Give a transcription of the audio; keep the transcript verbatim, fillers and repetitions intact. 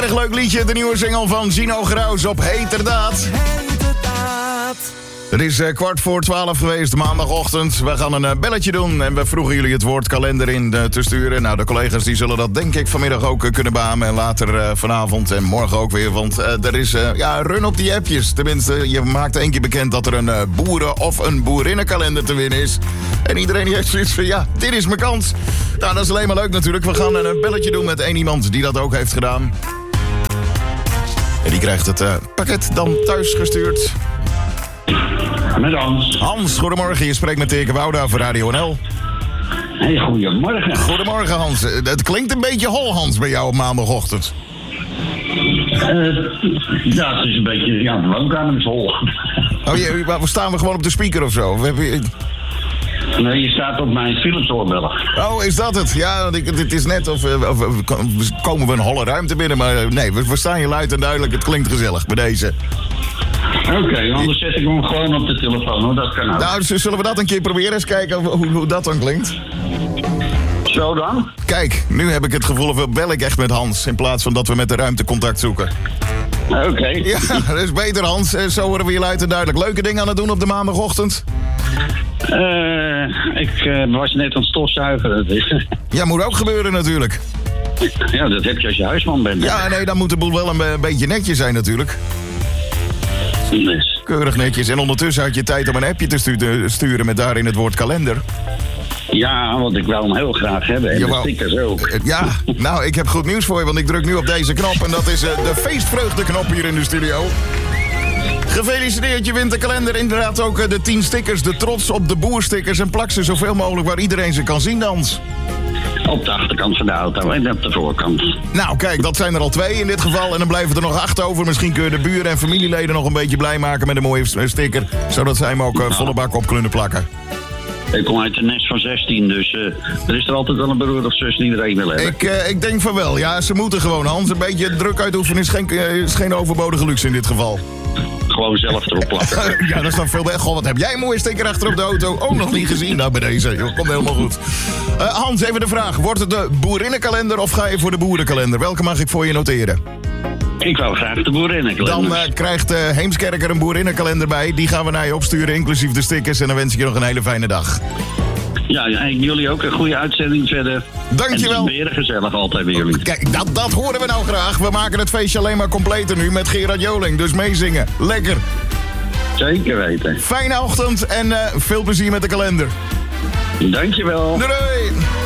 Erg leuk liedje, de nieuwe single van Zino Graus op Heterdaad. Het is uh, kwart voor twaalf geweest, maandagochtend. We gaan een uh, belletje doen en we vroegen jullie het woord kalender in uh, te sturen. Nou, de collega's die zullen dat denk ik vanmiddag ook uh, kunnen beamen. En later uh, vanavond en morgen ook weer. Want uh, er is uh, ja, een run op die appjes. Tenminste, je maakt één keer bekend dat er een uh, boeren- of een boerinnenkalender te winnen is. En iedereen heeft zoiets van, ja, dit is mijn kans. Nou, dat is alleen maar leuk natuurlijk. We gaan een uh, belletje doen met één iemand die dat ook heeft gedaan. En die krijgt het uh, pakket dan thuis gestuurd. Met Hans. Hans, goedemorgen. Je spreekt met Teke Wouda voor Radio N L. Hey, goedemorgen. Goedemorgen, Hans. Het klinkt een beetje hol, Hans, bij jou op maandagochtend. Uh, ja, het is een beetje... Ja, de woonkamer is hol. Oh, je, waar staan we gewoon op de speaker of zo? We hebben... Nee, je staat op mijn Philips oorbellen. Oh, is dat het? Ja, het is net of, of, of komen we een holle ruimte binnen. Maar nee, we verstaan je luid en duidelijk. Het klinkt gezellig bij deze. Oké, okay, anders zet ik hem gewoon op de telefoon, hoor. Dat kan ook. Nou, zullen we dat een keer proberen? Eens kijken hoe, hoe dat dan klinkt. Zo dan? Kijk, nu heb ik het gevoel of bel ik echt met Hans... in plaats van dat we met de ruimte contact zoeken. Oké. Okay. Ja, dat is beter, Hans. Zo horen we je luid en duidelijk. Leuke dingen aan het doen op de maandagochtend? Uh, ik uh, was net aan het stofzuigen. Ja, moet ook gebeuren natuurlijk. Ja, dat heb je als je huisman bent. Ja, nee, dan moet de boel wel een, een beetje netjes zijn natuurlijk. Yes. Keurig netjes. En ondertussen had je tijd om een appje te stu- sturen met daarin het woord kalender. Ja, want ik wil hem heel graag hebben. En Jawel. De stickers ook. Ja, nou, ik heb goed nieuws voor je, want ik druk nu op deze knop. En dat is uh, de feestvreugdeknop hier in de studio. Gefeliciteerd, je wint de kalender. Inderdaad ook uh, de tien stickers, de trots op de boerstickers. En plak ze zoveel mogelijk waar iedereen ze kan zien, Hans. Op de achterkant van de auto en op de voorkant. Nou, kijk, dat zijn er al twee in dit geval. En dan blijven er nog acht over. Misschien kun je de buren en familieleden nog een beetje blij maken met een mooie sticker. Zodat zij hem ook uh, volle bak op kunnen plakken. Ik kom uit een nest van zestien, dus uh, er is er altijd wel een broer of zus die er een wil hebben. Ik, uh, ik denk van wel. Ja, ze moeten gewoon, Hans. Een beetje druk uitoefenen is geen, uh, is geen overbodige luxe in dit geval. Gewoon zelf erop plakken. Ja, dat is dan veel beter. Goh, wat heb jij een mooie sticker achter op de auto? Ook nog niet gezien. Nou, bij deze. Joh, komt helemaal goed. Uh, Hans, even de vraag. Wordt het de boerinnenkalender of ga je voor de boerenkalender? Welke mag ik voor je noteren? Ik wou graag de boerinnenkalender. Dan uh, krijgt uh, Heemskerk er een boerinnenkalender bij. Die gaan we naar je opsturen, inclusief de stickers. En dan wens ik je nog een hele fijne dag. Ja, en jullie ook een goede uitzending verder. Dankjewel. En het is weer gezellig altijd bij jullie. Kijk, dat, dat horen we nou graag. We maken het feestje alleen maar completer nu met Gerard Joling. Dus meezingen. Lekker. Zeker weten. Fijne ochtend en uh, veel plezier met de kalender. Dankjewel. Doei doei.